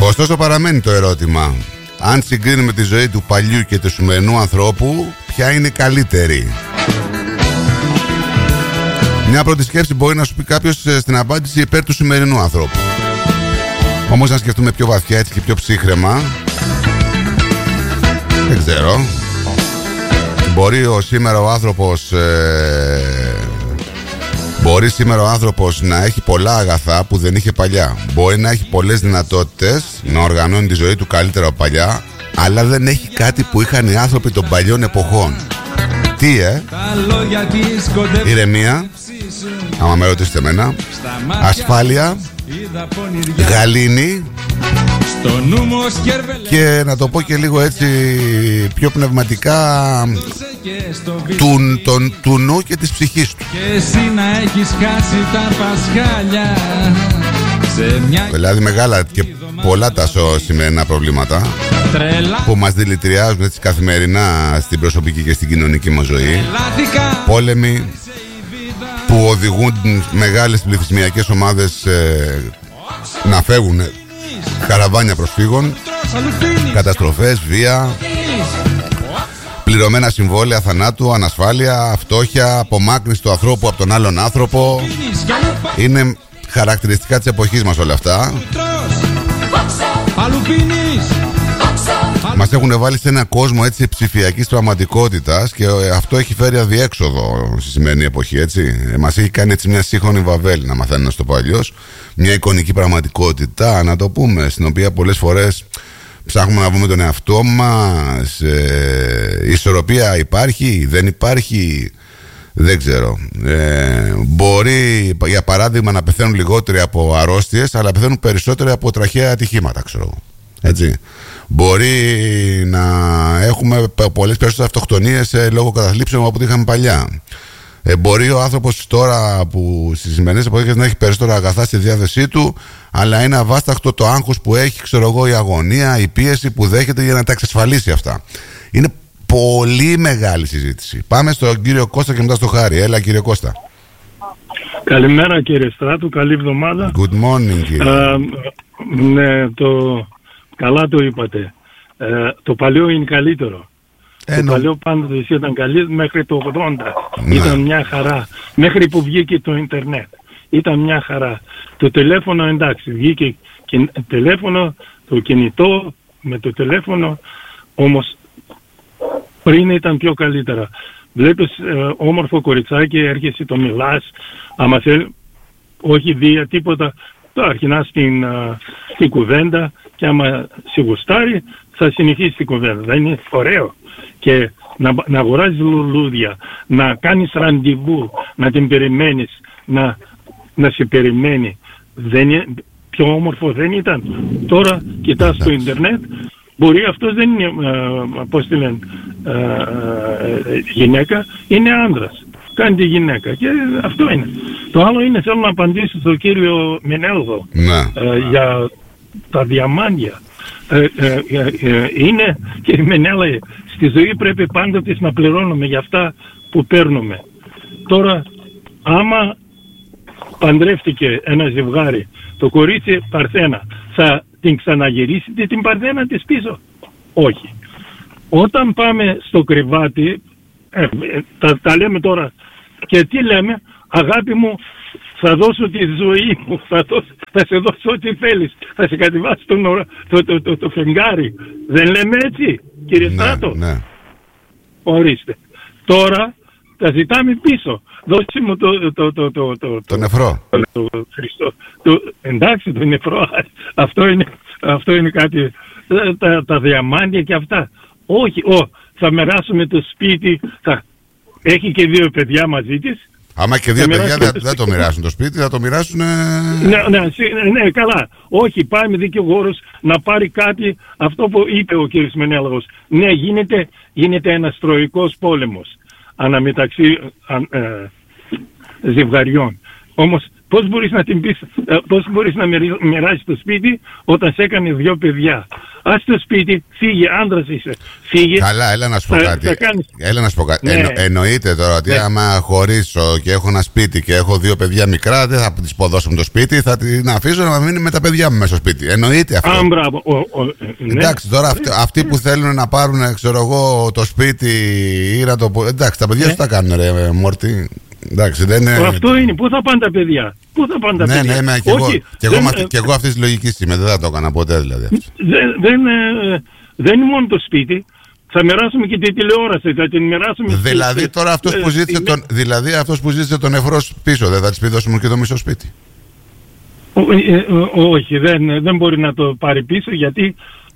Ωστόσο παραμένει το ερώτημα. Αν συγκρίνουμε τη ζωή του παλιού και του σημερινού ανθρώπου, ποια είναι καλύτερη? Μια πρώτη σκέψη μπορεί να σου πει κάποιος στην απάντηση υπέρ του σημερινού ανθρώπου. Όμως αν σκεφτούμε πιο βαθιά έτσι και πιο ψύχραιμα, δεν ξέρω. Μπορεί σήμερα ο άνθρωπος να έχει πολλά αγαθά που δεν είχε παλιά. Μπορεί να έχει πολλές δυνατότητες να οργανώνει τη ζωή του καλύτερα από παλιά, αλλά δεν έχει κάτι που είχαν οι άνθρωποι των παλιών εποχών. Τι ηρεμία, άμα με ρωτήσετε εμένα, ασφάλεια, γαλήνη και να το πω και λίγο έτσι πιο πνευματικά, του νου και της ψυχής του. Δηλαδή μεγάλα και πολλά τα σημερινά προβλήματα που μας δηλητηριάζουν έτσι καθημερινά στην προσωπική και στην κοινωνική μας ζωή. Πόλεμοι που οδηγούν μεγάλες πληθυσμιακές ομάδες να φεύγουν, καραβάνια προσφύγων, καταστροφές, βία, πληρωμένα συμβόλαια θανάτου, ανασφάλεια, φτώχεια, απομάκρυνση του ανθρώπου από τον άλλον άνθρωπο. Είναι χαρακτηριστικά της εποχής μας όλα αυτά. Μας έχουν βάλει σε ένα κόσμο έτσι ψηφιακής πραγματικότητας και αυτό έχει φέρει αδιέξοδο στη σημερινή εποχή, έτσι. Μας έχει κάνει έτσι μια σύγχρονη Βαβέλ, να μαθαίνει να στο πω αλλιώς. Μια εικονική πραγματικότητα, να το πούμε, στην οποία πολλές φορές ψάχνουμε να βρούμε τον εαυτό μας. Η ισορροπία υπάρχει, δεν υπάρχει, δεν ξέρω. Μπορεί για παράδειγμα να πεθαίνουν λιγότεροι από αρρώστιες, αλλά πεθαίνουν περισσότεροι από τραχαία ατυχήματα, ξέρω. Έτσι. Μπορεί να έχουμε πολλές περισσότερες αυτοκτονίες λόγω καταθλίψεων από ό,τι είχαμε παλιά. Μπορεί ο άνθρωπος τώρα που στις σημερινές εποχές να έχει περισσότερα αγαθά στη διάθεσή του, αλλά είναι αβάσταχτο το άγχος που έχει, ξέρω εγώ, η αγωνία, η πίεση που δέχεται για να τα εξασφαλίσει αυτά. Είναι πολύ μεγάλη συζήτηση. Πάμε στον κύριο Κώστα και μετά στο Χάρη. Έλα κύριε Κώστα. Καλημέρα κύριε Στράτου, καλή εβδομάδα. Good morning κύριε. Ναι, καλά το είπατε. Το παλιό είναι καλύτερο. Το παλιό πάντοτε ήταν καλύτερο μέχρι το 80. Ναι. Ήταν μια χαρά. Μέχρι που βγήκε το ίντερνετ. Ήταν μια χαρά. Το τηλέφωνο εντάξει, βγήκε τηλέφωνο, το κινητό με το τηλέφωνο, όμως πριν ήταν πιο καλύτερα. Βλέπεις όμορφο κοριτσάκι, έρχεσαι, το μιλάς, άμα θέλει, όχι δια τίποτα, το αρχινάς στην κουβέντα και άμα σε γουστάρει θα συνεχίσει την κουβέντα. Δεν είναι ωραίο? Και να αγοράζεις λουλούδια, να κάνεις ραντεβού, να την περιμένεις, να σε περιμένει. Πιο όμορφο δεν ήταν? Τώρα κοιτάς στο ίντερνετ, μπορεί αυτός δεν είναι, πώς τη λένε, γυναίκα, είναι άντρας. Κάνει τη γυναίκα και αυτό είναι. Το άλλο είναι, θέλω να απαντήσω στον κύριο Μενέλδο για τα διαμάντια. Είναι, κύριε Μενέλα, στη ζωή πρέπει πάντοτε να πληρώνουμε για αυτά που παίρνουμε. Τώρα, άμα παντρεύτηκε ένα ζευγάρι, το κορίτσι Παρθένα, θα την ξαναγυρίσετε την Παρθένα της πίσω? Όχι. Όταν πάμε στο κρεβάτι, τα λέμε τώρα, και τι λέμε? Αγάπη μου, θα δώσω τη ζωή μου, θα σε δώσω ό,τι θέλεις, θα σε κατεβάσει το φεγγάρι. Δεν λέμε έτσι, κύριε Στράτο? Ναι. Ορίστε. Τώρα τα ζητάμε πίσω. Δώσε μου το νεφρό. Το Χριστό. Εντάξει, το νεφρό. Αυτό είναι κάτι. Τα διαμάντια και αυτά. Όχι, θα μοιράσουμε το σπίτι. Έχει και 2 παιδιά μαζί της. Άμα και 2 παιδιά δεν το μοιράσουν το σπίτι, θα το μοιράσουν. Ναι, καλά. Όχι, πάει με δικηγόρος να πάρει κάτι, αυτό που είπε ο κ. Μενέλαγος. Ναι, γίνεται ένας τροϊκός πόλεμος αναμεταξύ ζευγαριών. Όμως Πώς μπορείς να την πεις, πώς μπορείς να μοιράσεις το σπίτι όταν σε έκανε 2 παιδιά? Ας το σπίτι, φύγε, άντρας είσαι. Φύγε. Καλά, έλα να σου πω κάτι. Έλα να σου πω κάτι. Ναι. Εννοείται τώρα ότι άμα χωρίσω και έχω ένα σπίτι και έχω 2 παιδιά μικρά, δεν θα τις ποδώσω το σπίτι, θα την αφήσω να μείνει με τα παιδιά μου μέσα στο σπίτι. Εννοείται αυτό. Μπράβο. Εντάξει, τώρα αυτοί που θέλουν να πάρουν, ξέρω εγώ, το σπίτι ή να το. Εντάξει, τα παιδιά σου τα κάνουν, ρε Μόρτι. Εντάξει, δεν είναι... Αυτό είναι. Πού θα πάνε τα παιδιά? Ναι, και εγώ αυτής της λογικής είμαι. Δεν θα το έκανα ποτέ δηλαδή. Δεν είναι μόνο το σπίτι. Θα μοιράσουμε και τη τηλεόραση. Θα την μοιράσουμε. Δηλαδή τώρα αυτός που ζήτησε τον νεφρό πίσω, δεν θα της πει δώσουμε και το μισό σπίτι? Όχι, δεν μπορεί να το πάρει πίσω, γιατί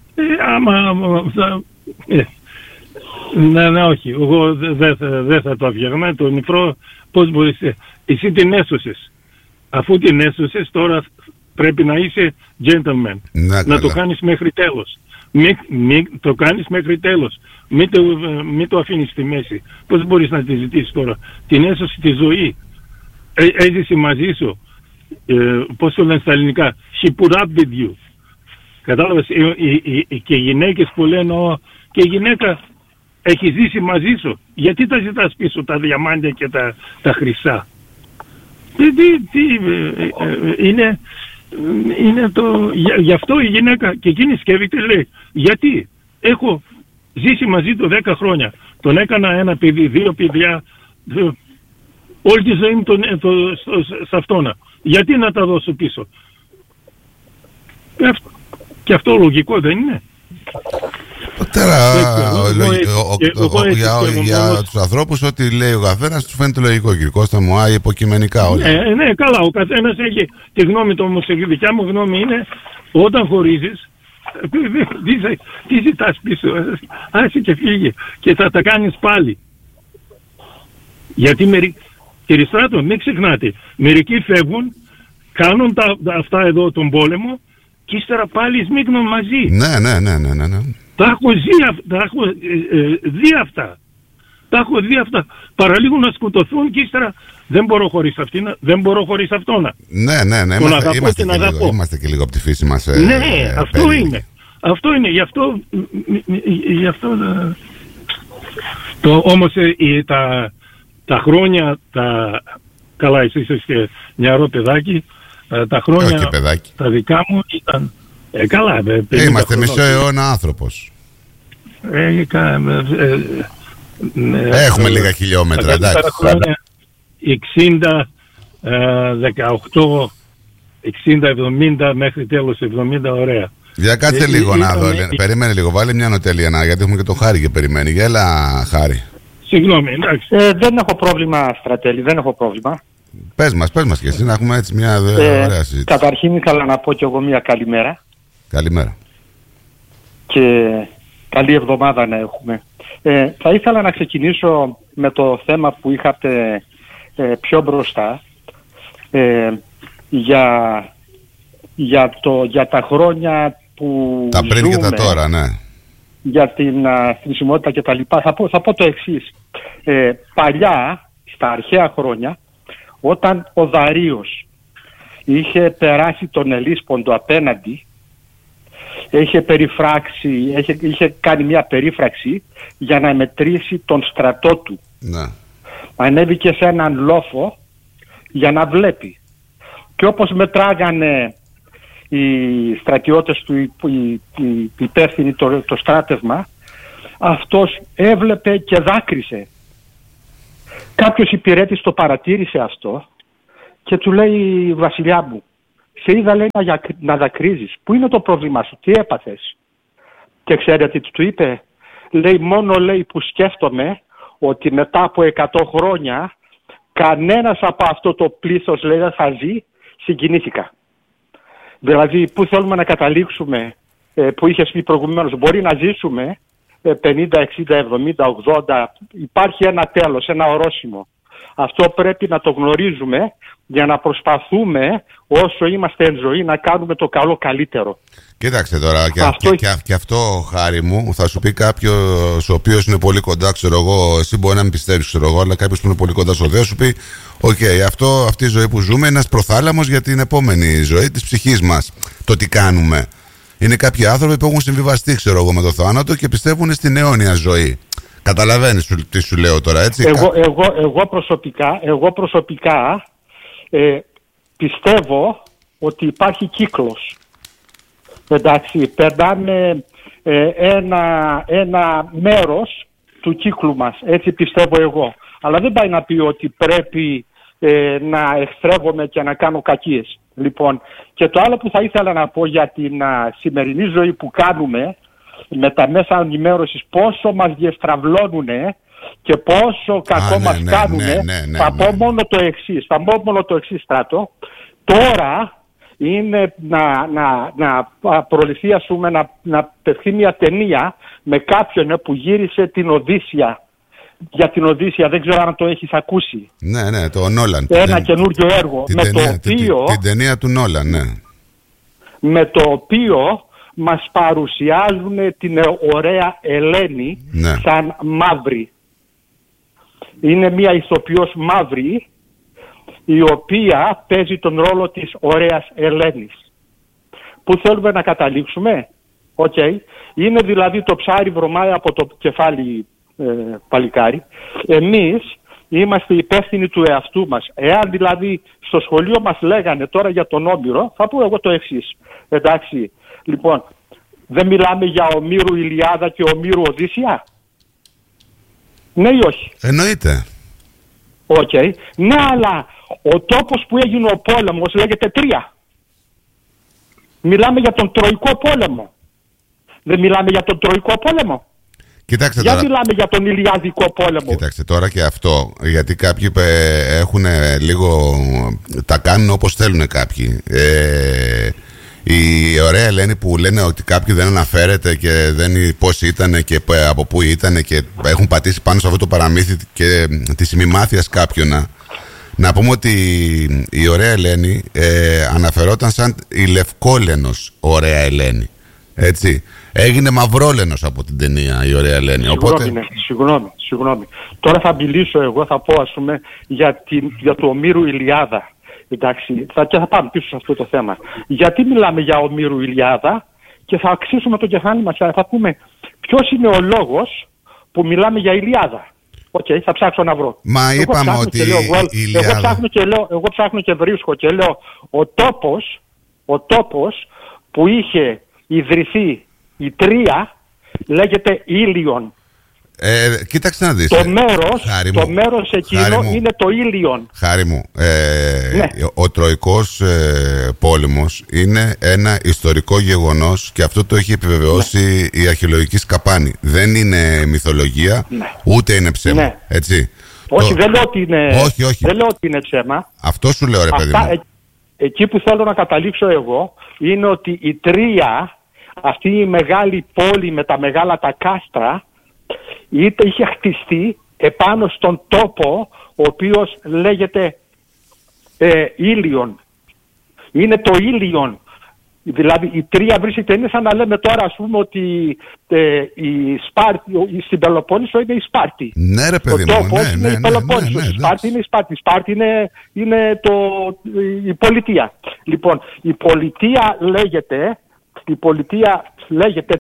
Ναι, όχι. Εγώ δεν θα το αφιέρωμα. Το νεφρό, πώς μπορείς... Εσύ την έσωσες. Αφού την έσωσες, τώρα πρέπει να είσαι gentleman. Να το κάνεις μέχρι τέλος. Μην το κάνεις μέχρι τέλος. Μην το αφήνεις στη μέση. Πώς μπορείς να τη ζητήσεις τώρα? Την έσωσε τη ζωή. Έζησε μαζί σου. Πώς το λένε στα ελληνικά? She put up with you. Κατάλαβες? Και οι γυναίκες που λένε και η γυναίκα έχει ζήσει μαζί σου. Γιατί τα ζητάς πίσω τα διαμάντια και τα χρυσά? Είναι το... Γι' αυτό η γυναίκα και εκείνη σκέφτεται, λέει, γιατί έχω ζήσει μαζί του 10 χρόνια. Τον έκανα ένα παιδί, 2 παιδιά, όλη τη ζωή μου σε αυτόνα. Γιατί να τα δώσω πίσω? Και αυτό λογικό δεν είναι? Τώρα για τους ανθρώπους ό,τι λέει ο καθένας τους φαίνεται λογικό, κύριε Κώστα μου, υποκειμενικά όλα. Ναι, καλά, ο καθένας έχει τη γνώμη του, όμως η δικιά μου γνώμη είναι όταν χωρίζεις τι ζητάς πίσω? Άσε και φύγε και θα τα κάνεις πάλι. Γιατί κύριε Στράτο, μην ξεχνάτε, μερικοί φεύγουν, κάνουν αυτά εδώ τον πόλεμο και ύστερα πάλι σμίγνουν μαζί. Ναι. Τα έχω δει αυτά. Παραλίγο να σκοτωθούν και ύστερα δεν μπορώ χωρίς αυτήν, δεν μπορώ χωρίς αυτόνα. Ναι. Είμαστε και λίγο από τη φύση μας. Ναι, αυτό είναι. Αυτό είναι. Γι' αυτό όμως τα χρόνια, καλά, εσύ είσαι και νεαρό παιδάκι, τα χρόνια τα δικά μου ήταν... Καλά, είμαστε μισό αιώνα άνθρωπος. Έχουμε λίγα χιλιόμετρα, εντάξει. 60, 18, 60, 70 μέχρι τέλος 70, ωραία. Για κάτσε λίγο να δω, περίμενε λίγο, βάλε μια νοτέλεια γιατί έχουμε και τον Χάρη και περιμένει. Γέλα, Χάρη. Συγγνώμη, εντάξει. Δεν έχω πρόβλημα, Στρατέλη, δεν έχω πρόβλημα. Πες μας και εσύ να έχουμε έτσι μια ωραία συζήτηση. Καταρχήν ήθελα να πω κι εγώ μια καλημέρα. Καλημέρα. Και καλή εβδομάδα να έχουμε. Θα ήθελα να ξεκινήσω με το θέμα που είχατε πιο μπροστά για τα χρόνια που τα πριν ζούμε, και τα τώρα, ναι. Για την θνησιμότητα και τα λοιπά. Θα πω το εξής. Παλιά, στα αρχαία χρόνια, όταν ο Δαρίος είχε περάσει τον Ελίσποντο απέναντι, είχε κάνει μια περίφραξη για να μετρήσει τον στρατό του. Ναι. Ανέβηκε σε έναν λόφο για να βλέπει. Και όπως μετράγανε οι στρατιώτες του, οι υπεύθυνοι το στράτευμα, αυτός έβλεπε και δάκρυσε. Κάποιος υπηρέτης το παρατήρησε αυτό και του λέει, βασιλιά μου, σε είδα, λέει, να δακρύζεις. Πού είναι το πρόβλημά σου, τι έπαθες? Και ξέρετε τι του είπε? Λέει, μόνο, λέει, που σκέφτομαι ότι μετά από 100 χρόνια κανένας από αυτό το πλήθος, λέει, δεν θα ζει, συγκινήθηκα. Δηλαδή, πού θέλουμε να καταλήξουμε, που είχες πει προηγουμένως, μπορεί να ζήσουμε 50, 60, 70, 80, υπάρχει ένα τέλος, ένα ορόσημο. Αυτό πρέπει να το γνωρίζουμε για να προσπαθούμε όσο είμαστε εν ζωή να κάνουμε το καλό καλύτερο. Κοίταξε τώρα, και αυτό, Χάρη μου, θα σου πει κάποιος ο οποίος είναι πολύ κοντά, ξέρω εγώ, εσύ μπορεί να μην πιστεύεις, ξέρω εγώ, αλλά κάποιος που είναι πολύ κοντά στο Θεό σου πει: «Οκ, αυτή η ζωή που ζούμε είναι ένας προθάλαμος για την επόμενη ζωή της ψυχής μας». Το τι κάνουμε. Είναι κάποιοι άνθρωποι που έχουν συμβιβαστεί, ξέρω εγώ, με το θάνατο και πιστεύουν στην αιώνια ζωή. Καταλαβαίνεις τι σου λέω τώρα, έτσι? Εγώ προσωπικά πιστεύω ότι υπάρχει κύκλος. Εντάξει, περνάμε ένα μέρος του κύκλου μας, έτσι πιστεύω εγώ. Αλλά δεν πάει να πει ότι πρέπει να εχθρεύομαι και να κάνω κακίες. Λοιπόν, και το άλλο που θα ήθελα να πω για την σημερινή ζωή που κάνουμε με τα μέσα ενημέρωσης, πόσο μας διεστραυλώνουν και πόσο κακό μας κάνουν, θα πω μόνο το εξής, Στράτο. Τώρα είναι να προληφθεί, ας πούμε, να πετύχει μια ταινία με κάποιον που γύρισε την Οδύσσια. Για την Οδύσσια, δεν ξέρω αν το έχεις ακούσει. Ναι, το Νόλαν. Ένα καινούργιο έργο την ταινία του Νόλαν, ναι. Με το οποίο μας παρουσιάζουν την ωραία Ελένη, ναι, σαν μαύρη. Είναι μια ηθοποιός μαύρη, η οποία παίζει τον ρόλο της ωραίας Ελένης. Πού θέλουμε να καταλήξουμε? Είναι δηλαδή το ψάρι βρωμάει από το κεφάλι, παλικάρι. Εμείς είμαστε υπεύθυνοι του εαυτού μας. Εάν δηλαδή στο σχολείο μας λέγανε τώρα για τον Όμηρο, θα πω εγώ το εξής. Εντάξει, λοιπόν, δεν μιλάμε για Ομήρου Ηλιάδα και Ομήρου Οδύσσια? Ναι ή όχι? Εννοείται. Ναι, αλλά ο τόπος που έγινε ο πόλεμος λέγεται Τρία. Μιλάμε για τον Τροϊκό πόλεμο. Δεν μιλάμε για τον Τροϊκό πόλεμο? Κοιτάξτε τώρα, μιλάμε για τον Ηλιαδικό πόλεμο. Κοιτάξτε τώρα και αυτό, γιατί κάποιοι έχουν λίγο, τα κάνουν όπως θέλουν κάποιοι. Η ωραία Ελένη που λένε ότι κάποιοι δεν αναφέρεται και δεν πώς ήταν και από πού ήταν και έχουν πατήσει πάνω σε αυτό το παραμύθι και της ημιμάθειας κάποιον. Να πούμε ότι η ωραία Ελένη αναφερόταν σαν η Λευκόλενος ωραία Ελένη. Έτσι. Έγινε μαυρόλενος από την ταινία η ωραία Ελένη. Συγγνώμη. Τώρα θα μιλήσω εγώ, θα πω, ας πούμε, για το Ομήρου Ηλιάδα. Εντάξει, θα πάμε πίσω σε αυτό το θέμα. Γιατί μιλάμε για Ομήρου Ηλιάδα και θα αξίσουμε το κεφάλι μας. Θα πούμε ποιος είναι ο λόγος που μιλάμε για Ηλιάδα. Θα ψάξω να βρω. Μα είπαμε ότι εγώ ψάχνω και βρίσκω και λέω ο τόπος που είχε ιδρυθεί η Τρία λέγεται Ήλιον. Κοίταξε να δεις. Το μέρος εκείνο είναι το Ήλιον. Χάρη μου, ναι. Ο Τροϊκός πόλεμος είναι ένα ιστορικό γεγονός και αυτό το έχει επιβεβαιώσει, ναι, η αρχαιολογική σκαπάνη. Δεν είναι μυθολογία, ναι, ούτε είναι ψέμα, ναι, έτσι. Όχι, δεν λέω ότι είναι, όχι. Δεν λέω ότι είναι ψέμα. Αυτό σου λέω, ρε παιδί μου. Εκεί που θέλω να καταλήξω εγώ είναι ότι η Τρία, αυτή η μεγάλη πόλη με τα μεγάλα τα κάστρα, είχε χτιστεί επάνω στον τόπο ο οποίος λέγεται Ήλιον. Είναι το Ήλιον. Δηλαδή η Τρία βρίσκεται, είναι σαν να λέμε τώρα, ας πούμε, ότι η Σπάρτη, στην Πελοπόννησο είναι η Σπάρτη. Ναι, ρε παιδί μου, είναι η Πελοπόννησο. Η Σπάρτη είναι η Σπάρτη. Η Σπάρτη είναι η πολιτεία. Λοιπόν, η πολιτεία λέγεται